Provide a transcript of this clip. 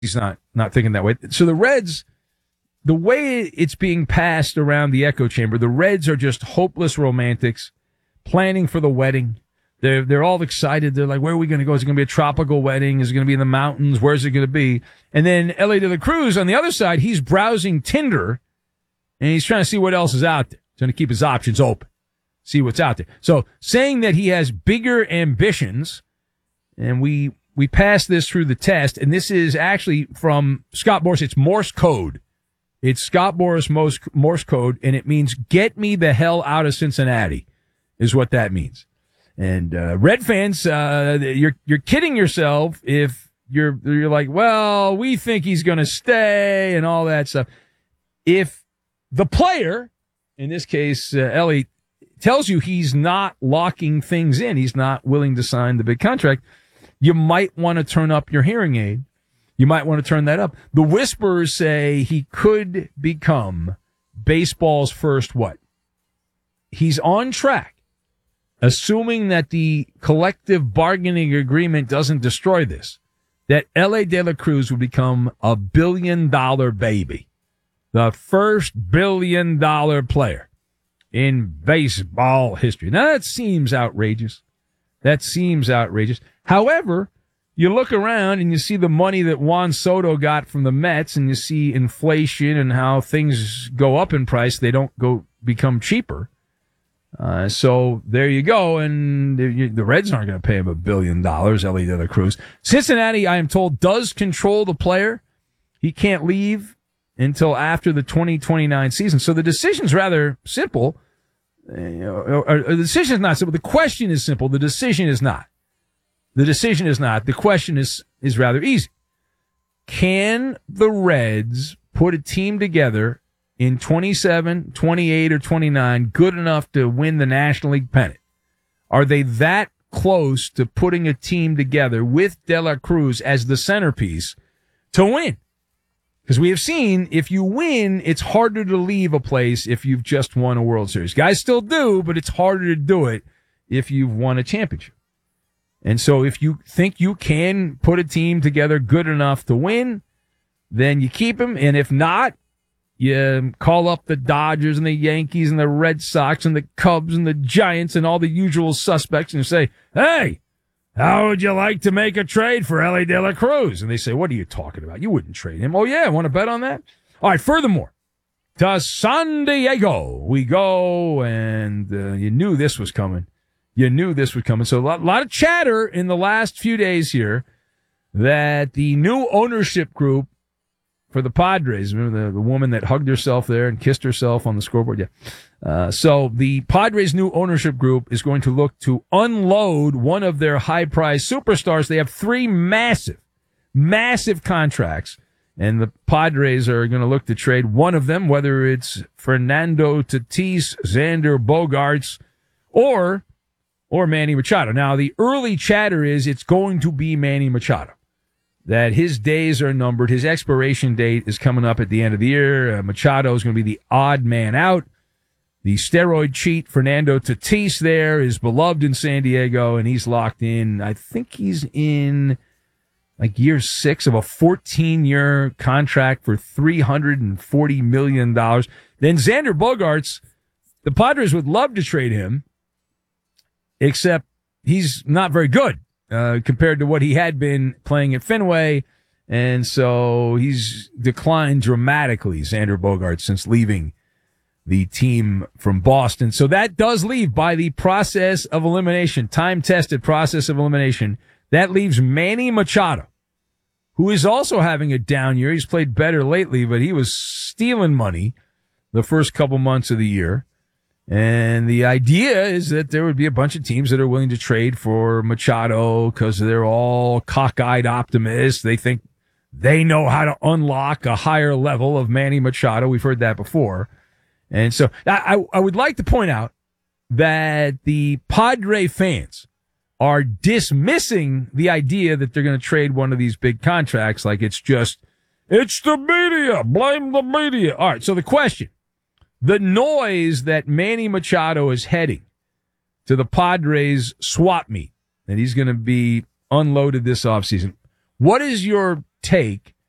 he's not thinking that way. So the Reds, the way it's being passed around the echo chamber, the Reds are just hopeless romantics planning for the wedding. They're all excited. They're like, where are we going to go? Is it going to be a tropical wedding? Is it going to be in the mountains? Where's it going to be? And then Elly De La Cruz, on the other side, he's browsing Tinder, and he's trying to see what else is out there. He's trying to keep his options open, see what's out there. So saying that he has bigger ambitions, and we passed this through the test, and this is actually from Scott Boras. It's Morse code. It's Scott Boras Morse code, and it means get me the hell out of Cincinnati is what that means. And Red fans, you're kidding yourself if you're like, well, we think he's going to stay and all that stuff. If the player, in this case, Elly, tells you he's not locking things in, he's not willing to sign the big contract, you might want to turn up your hearing aid. You might want to turn that up. The whispers say he could become baseball's first what? He's on track. Assuming that the collective bargaining agreement doesn't destroy this, that Elly De La Cruz will become a $1 billion baby. The first $1 billion player in baseball history. Now, that seems outrageous. However, you look around and you see the money that Juan Soto got from the Mets, and you see inflation and how things go up in price. They don't become cheaper. So there you go, and the Reds aren't going to pay him $1 billion, Elly De La Cruz. Cincinnati, I am told, does control the player. He can't leave until after the 2029 season. So the decision's rather simple. The decision is not simple. The question is simple. The decision is not. The question is rather easy. Can the Reds put a team together in 27, 28, or 29 good enough to win the National League pennant? Are they that close to putting a team together with De La Cruz as the centerpiece to win? Because we have seen if you win, it's harder to leave a place if you've just won a World Series. Guys still do, but it's harder to do it if you've won a championship. And so if you think you can put a team together good enough to win, then you keep him. And if not, you call up the Dodgers and the Yankees and the Red Sox and the Cubs and the Giants and all the usual suspects and say, hey, how would you like to make a trade for Elly De La Cruz? And they say, what are you talking about? You wouldn't trade him. Oh, yeah, want to bet on that? All right, furthermore, to San Diego we go, and you knew this was coming. So a lot of chatter in the last few days here that the new ownership group for the Padres, remember the woman that hugged herself there and kissed herself on the scoreboard? Yeah. So the Padres' new ownership group is going to look to unload one of their high-priced superstars. They have 3 massive contracts, and the Padres are going to look to trade one of them, whether it's Fernando Tatis, Xander Bogaerts, or Manny Machado. Now, the early chatter is it's going to be Manny Machado, that his days are numbered. His expiration date is coming up at the end of the year. Machado is going to be the odd man out. The steroid cheat, Fernando Tatis, there is beloved in San Diego, and he's locked in. I think he's in like year 6 of a 14-year contract for $340 million. Then Xander Bogaerts, the Padres would love to trade him, except he's not very good compared to what he had been playing at Fenway. And so he's declined dramatically, Xander Bogaerts, since leaving the team from Boston. So that does leave, by the process of elimination, time-tested process of elimination, that leaves Manny Machado, who is also having a down year. He's played better lately, but he was stealing money the first couple months of the year. And the idea is that there would be a bunch of teams that are willing to trade for Machado because they're all cockeyed optimists. They think they know how to unlock a higher level of Manny Machado. We've heard that before. And so I would like to point out that the Padre fans are dismissing the idea that they're going to trade one of these big contracts like it's the media. Blame the media. All right, so the question. The noise that Manny Machado is heading to the Padres swap meet, and he's going to be unloaded this offseason. What is your take